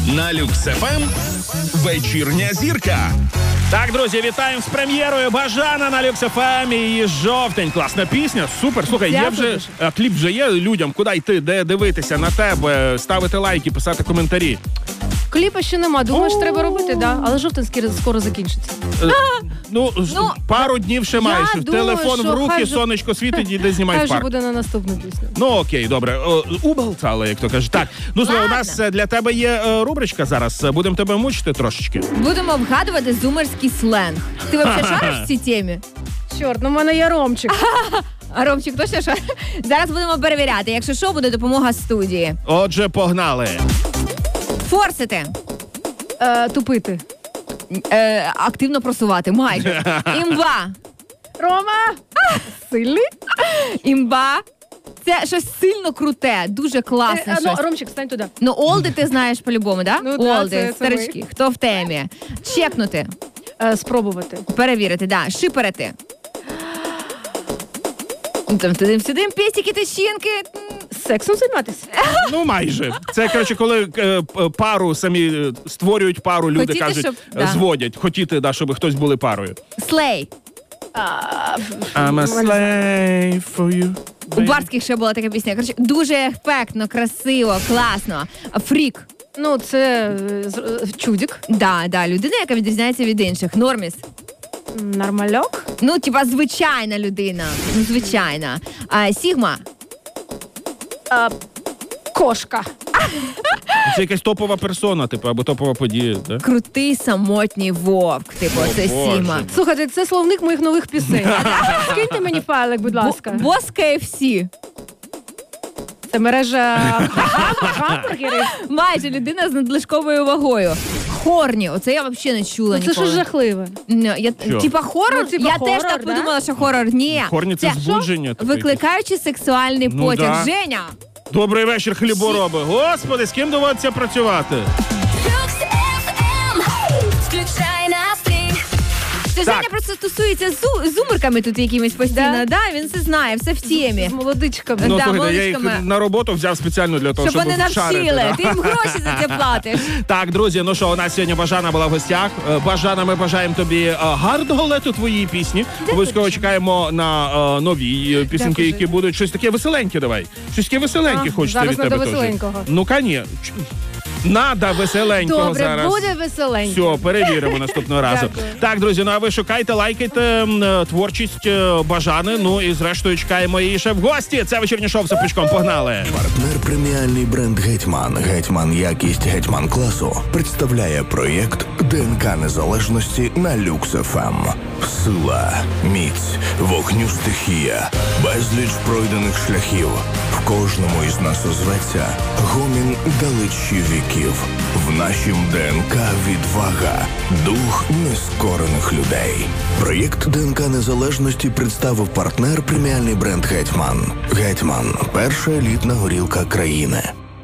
На Люкс ФМ вечірня зірка. Так, друзі, вітаємо з прем'єрою Бажана на Люкс ФМ і «Жовтень». Класна пісня, супер. Слухай, є вже, кліп вже є людям, куди йти, де дивитися на тебе, ставити лайки, писати коментарі. Кліпа ще нема, думаєш, треба робити, да? Але «Жовтень» скоро закінчиться. Пару днів ще маєш. Телефон в руки, сонечко світить, іди знімай парк. Хай вже буде на наступну пісню. Ну окей, добре. Уболтали, як то кажуть. Так, ну слухай, у нас для тебе є рубричка зараз. Будемо тебе мучити трошечки. Будемо вгадувати зумерський сленг. Ти взагалі шариш в цій темі? Чорт, ну в мене є Ромчик. А Ромчик точно шариш? Зараз будемо перевіряти. Якщо що, буде допомога студії. Отже, погнали. Форсити. Тупити. Активно просувати, майже. Імба. Рома! Сильний? Імба. Це щось сильно круте, дуже класне щось. Ромчик, стань туди. Ну, олди ти знаєш по-любому, да? Ну, да, олди, це старички. Хто в темі? Чекнути. Спробувати. Перевірити, да. Шиперити. Там сидим, песики, тещинки. Сексом займатися? Ну, майже. Це, коротше, коли пару самі створюють пару, люди Хотіти, кажуть, щоб, зводять. Хотіти, щоб хтось були парою. Слей. I'm a slave for you. У Барських ще була така пісня. Коротше, дуже ефектно, красиво, класно. Фрік. Ну, це чудик. Да, людина, яка відрізняється від інших. Норміс. Нормальок. Ну, типа, звичайна людина. Ну, звичайна. Сігма. Кошка. Це якась топова персона, або топова подія, так? Крутий самотній вовк, це Сігма. Слухайте, це словник моїх нових пісень. Скиньте мені файлик, будь ласка. Бос KFC. Це мережа гамбургерів. Майже людина з надлишковою вагою. Хорні, оце я взагалі не чула ніколи. Це щось жахливе. Типа хорор? Я теж так подумала, що хорор. Ні. Хорні це збудження. Викликаючи сексуальний потяг. Женя! Добрий вечір, хлібороби. Господи, з ким доводиться працювати? Це Женя просто стосується зумерками тут якимись постійно, да? Він все знає, все в темі. З молодичками. Ну, слухайте, я їх на роботу взяв спеціально для того, щоб вони навчили. Да? Ти їм гроші за це платиш. Так, друзі, ну що, у нас сьогодні Бажана була в гостях. Бажана, ми бажаємо тобі гарного лету твоїй пісні. Обов'язково чекаємо на нові пісеньки, які будуть. Щось таке веселеньке давай. Щось таке веселеньке хочеться від тебе. Зараз надо веселенького. Ну, конечно. Надо веселенького. Добре, зараз. буде веселенько. Все, перевіримо наступного разу. Так, друзі, ну а ви шукайте, лайкайте творчість Бажани. Ну і зрештою чекаємо її ще в гості. Це вечірнє шоу з Пучком. Погнали. Партнер преміальний бренд «Гетьман». «Гетьман» якість «Гетьман» класу представляє проєкт ДНК незалежності на Люкс ФМ. Сила, міць, вогню стихія, безліч пройдених шляхів. В кожному із нас озветься гомін далечі віків. В нашім ДНК відвага, дух нескорених людей. Проєкт ДНК незалежності представив партнер преміальний бренд «Гетьман». «Гетьман» – перша елітна горілка країни.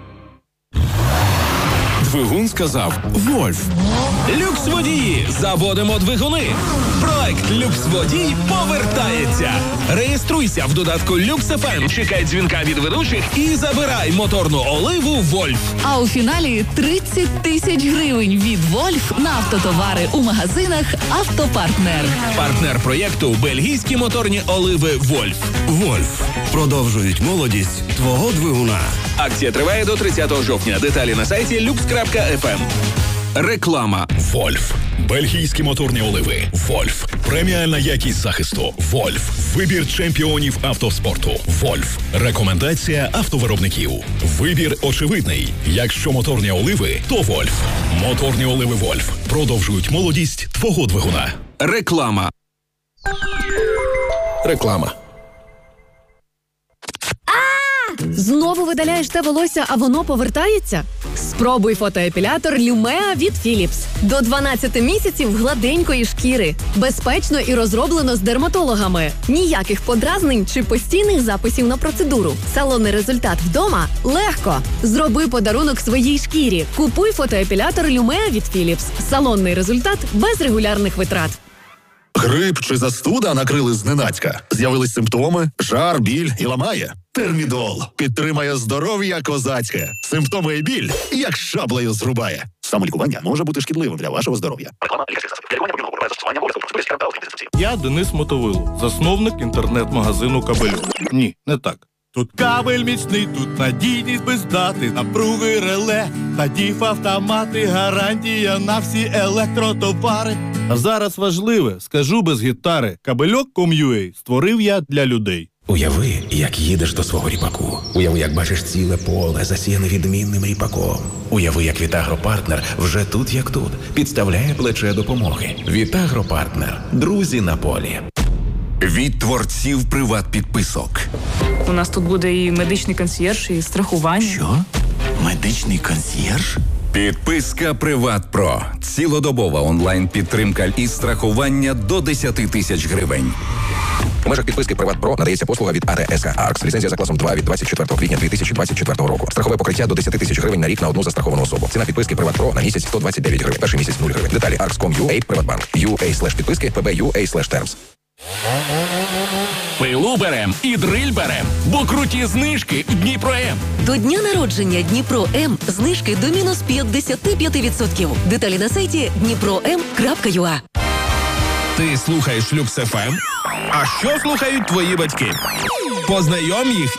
Двигун сказав «Вольф». Люкс-водії. Заводимо двигуни. Проект «Люкс-водій» повертається. Реєструйся в додатку Люкс ФМ, чекай дзвінка від ведучих і забирай моторну оливу «Вольф». А у фіналі 30 тисяч гривень від «Вольф» на автотовари у магазинах «Автопартнер». Партнер проєкту – бельгійські моторні оливи «Вольф». «Вольф» продовжують молодість твого двигуна. Акція триває до 30 жовтня. Деталі на сайті lux.fm. Реклама. «Вольф». Бельгійські моторні оливи. «Вольф». Преміальна якість захисту. «Вольф». Вибір чемпіонів автоспорту. «Вольф». Рекомендація автовиробників. Вибір очевидний. Якщо моторні оливи, то «Вольф». Моторні оливи «Вольф» продовжують молодість твого двигуна. Реклама. Реклама. Знову видаляєш те волосся, а воно повертається? Спробуй фотоепілятор Lumea від Philips. До 12 місяців гладенької шкіри. Безпечно і розроблено з дерматологами. Ніяких подразнень чи постійних записів на процедуру. Салонний результат вдома – легко. Зроби подарунок своїй шкірі. Купуй фотоепілятор Lumea від Philips. Салонний результат без регулярних витрат. Грип чи застуда накрили зненацька. З'явились симптоми, жар, біль і ламає. Термідол підтримає здоров'я козацьке. Симптоми і біль як шаблею зрубає. Самолікування може бути шкідливим для вашого здоров'я. Реклама лікарських засобів. Лікування помірного виробляє застосування обов'язково процедури скарбал інструкції. Я Денис Мотовило, засновник інтернет-магазину Кабельок. Ні, не так. Тут кабель міцний, тут надійність без дати, напруги реле, та діф-автомати, гарантія на всі електротовари. А зараз важливе, скажу без гітари, Кабельок.com.ua створив я для людей. Уяви, як їдеш до свого ріпаку. Уяви, як бачиш ціле поле, засіяне відмінним ріпаком. Уяви, як Вітагропартнер вже тут, як тут, підставляє плече допомоги. Вітагропартнер. Друзі на полі. Від творців приват-підписок. У нас тут буде і медичний консьєрж, і страхування. Що? Медичний консьєрж? Підписка Приват Про. Цілодобова онлайн-підтримка і страхування до 10 тисяч гривень. У межах підписки «Приват Про» надається послуга від АТСК «Аркс». Ліцензія за класом 2 від 24 квітня 2024 року. Страхове покриття до 10 тисяч гривень на рік на одну застраховану особу. Ціна підписки «Приват Про» на місяць 129 гривень. Перший місяць 0 гривень. Деталі arks.com.ua, Приватбанк. UA/підписки, PB/UA/terms. Пилу берем і дриль берем, бо круті знижки в Дніпро-М. До дня народження Дніпро-М знижки до мінус 55%. Деталі на сайті dnipro.m.ua. Ти слухаєш Люкс ФМ? А що слухають твої батьки? Познайом їх